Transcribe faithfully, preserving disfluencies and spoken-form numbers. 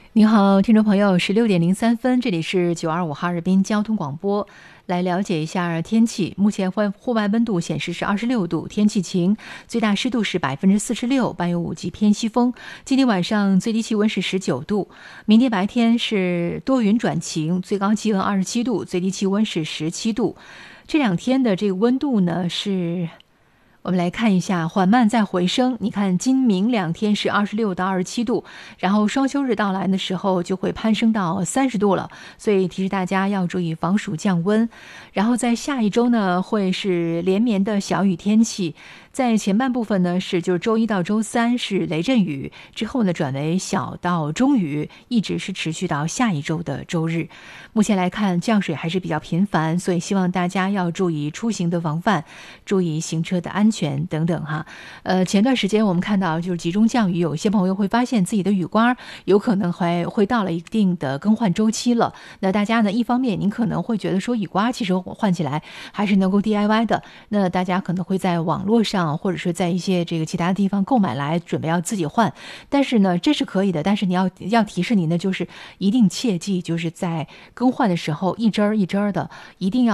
您好，听众朋友，十六点零三分，这里是九二五哈尔滨交通广播，来了解一下天气。目前户户外温度显示是二十六度，天气晴，最大湿度是百分之四十六，伴有五级偏西风。今天晚上最低气温是十九度，明天白天是多云转晴，最高气温二十七度，最低气温是十七度。这两天的这个温度呢是。我们来看一下，缓慢在回升。你看，今明两天是二十六到二十七度，然后双休日到来的时候就会攀升到三十度了，所以提示大家要注意防暑降温。然后在下一周呢，会是连绵的小雨天气。在前半部分呢，是就是周一到周三是雷阵雨，之后呢转为小到中雨，一直是持续到下一周的周日。目前来看，降水还是比较频繁，所以希望大家要注意出行的防范，注意行车的安全等等哈。呃，前段时间我们看到就是集中降雨，有一些朋友会发现自己的雨刮有可能还会到了一定的更换周期了。那大家呢，一方面您可能会觉得说雨刮其实换起来还是能够 D I Y 的，那大家可能会在网络上或者是在一些这个其他地方购买来准备要自己换，但是呢这是可以的，但是你要要提示您的就是一定切记，就是在更换的时候一针儿一针儿的，一定要